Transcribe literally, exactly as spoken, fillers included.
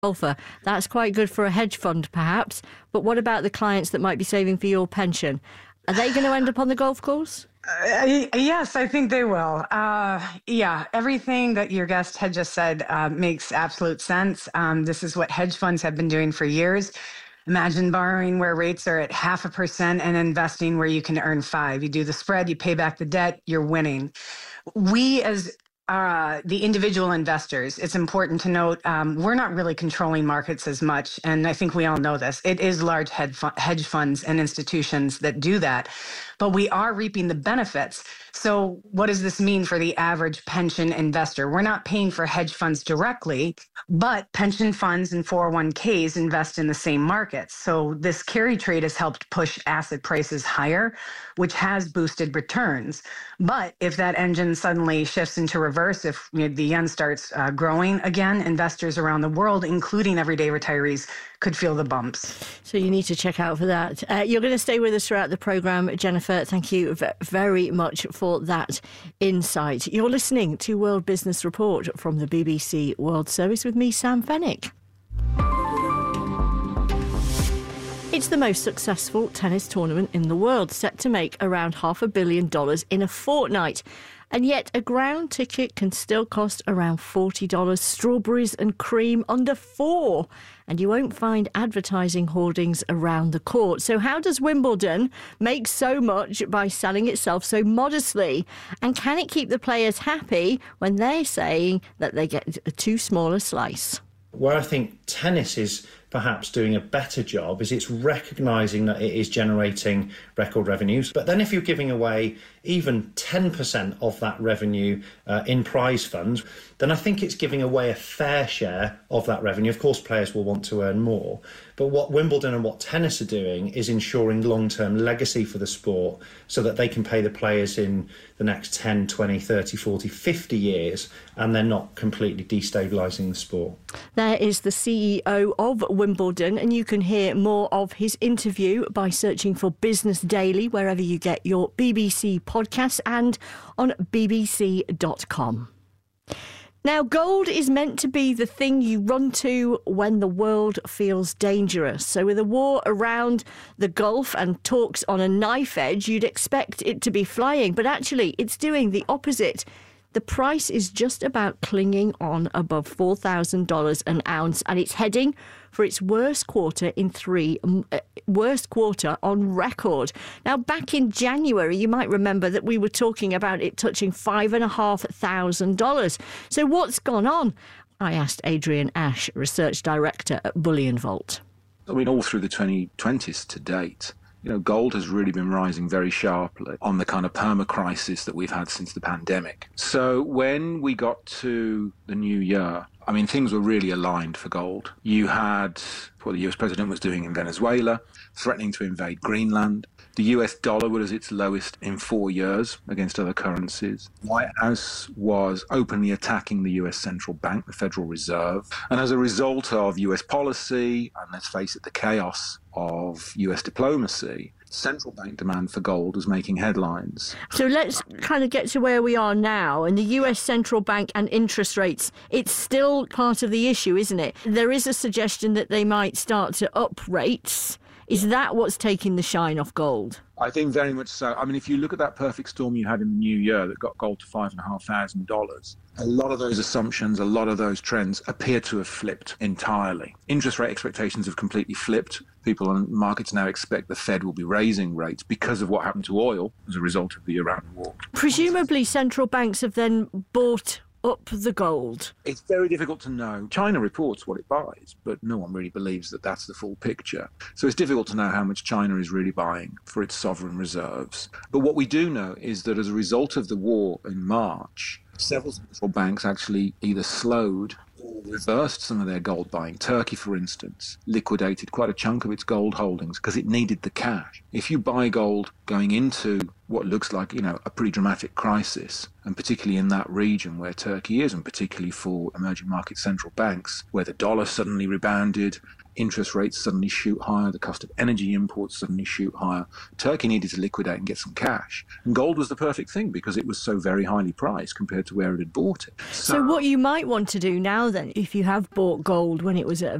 golfer. That's quite good for a hedge fund, perhaps. But what about the clients that might be saving for your pension? Are they going to end up on the golf course? Uh, yes, I think they will. Uh, yeah, everything that your guest had just said uh, makes absolute sense. Um, this is what hedge funds have been doing for years. Imagine borrowing where rates are at half a percent and investing where you can earn five. You do the spread, you pay back the debt, you're winning. We as Uh, the individual investors, it's important to note, um, we're not really controlling markets as much. And I think we all know this. It is large hedge, fu- hedge funds and institutions that do that. But we are reaping the benefits. So what does this mean for the average pension investor? We're not paying for hedge funds directly, but pension funds and four oh one k's invest in the same markets. So this carry trade has helped push asset prices higher, which has boosted returns. But if that engine suddenly shifts into reverse, if you know, the yen starts uh, growing again, investors around the world, including everyday retirees, could feel the bumps. So you need to check out for that. Uh, you're going to stay with us throughout the programme, Jennifer. Thank you v- very much for that insight. You're listening to World Business Report from the B B C World Service with me, Sam Fennick. It's the most successful tennis tournament in the world, set to make around half a billion dollars in a fortnight. And yet a ground ticket can still cost around forty dollars, strawberries and cream under four. And you won't find advertising hoardings around the court. So how does Wimbledon make so much by selling itself so modestly? And can it keep the players happy when they're saying that they get a too small a slice? Where I think tennis is perhaps doing a better job is it's recognising that it is generating record revenues. But then if you're giving away even ten percent of that revenue uh, in prize funds, then I think it's giving away a fair share of that revenue. Of course, players will want to earn more. But what Wimbledon and what tennis are doing is ensuring long-term legacy for the sport so that they can pay the players in the next ten, twenty, thirty, forty, fifty years, and they're not completely destabilising the sport. There is the C E O of Wimbledon, and you can hear more of his interview by searching for Business Daily wherever you get your B B C podcasts and on b b c dot com. Now, gold is meant to be the thing you run to when the world feels dangerous. So with a war around the Gulf and talks on a knife edge, you'd expect it to be flying. But actually, it's doing the opposite. The price is just about clinging on above four thousand dollars an ounce, and it's heading for its worst quarter in three, uh, worst quarter on record. Now, back in January, you might remember that we were talking about it touching five and a half thousand dollars. So what's gone on? I asked Adrian Ash, research director at Bullion Vault. I mean, all through the twenty twenties to date, you know, gold has really been rising very sharply on the kind of perma-crisis that we've had since the pandemic. So when we got to the new year, I mean, things were really aligned for gold. You had what the U S president was doing in Venezuela, threatening to invade Greenland. The U S dollar was at its lowest in four years against other currencies. The White House was openly attacking the U S central bank, the Federal Reserve. And as a result of U S policy, and let's face it, the chaos of U S diplomacy, central bank demand for gold was making headlines. So let's kind of get to where we are now. And the U S central bank and interest rates, it's still part of the issue, isn't it? There is a suggestion that they might start to up rates. Is that what's taking the shine off gold? I think very much so. I mean, if you look at that perfect storm you had in the new year that got gold to five and a half thousand dollars, a lot of those assumptions, a lot of those trends appear to have flipped entirely. Interest rate expectations have completely flipped. People on markets now expect the Fed will be raising rates because of what happened to oil as a result of the Iran war. Presumably central banks have then bought up the gold. It's very difficult to know. China reports what it buys, but no one really believes that that's the full picture. So it's difficult to know how much China is really buying for its sovereign reserves. But what we do know is that as a result of the war in March, several central banks actually either slowed or reversed some of their gold buying. Turkey, for instance, liquidated quite a chunk of its gold holdings because it needed the cash. If you buy gold going into what looks like, you know, a pretty dramatic crisis, and particularly in that region where Turkey is, and particularly for emerging market central banks, where the dollar suddenly rebounded, interest rates suddenly shoot higher, the cost of energy imports suddenly shoot higher. Turkey needed to liquidate and get some cash. And gold was the perfect thing because it was so very highly priced compared to where it had bought it. So, so what you might want to do now then, if you have bought gold when it was at a